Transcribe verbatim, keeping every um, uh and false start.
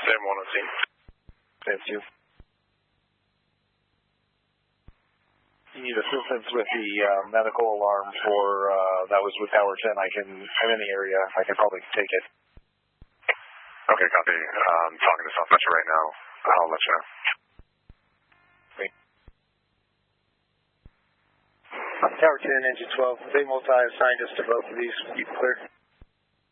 Sam one on scene. Sam two. You need assistance with the uh, medical alarm for, uh, that was with Tower ten. I can, I'm in the area. I can probably take it. Okay, copy. Um, talking to Southwest right now. I'll let you know. Tower ten, Engine twelve. They multi-assigned us to both of these. You clear?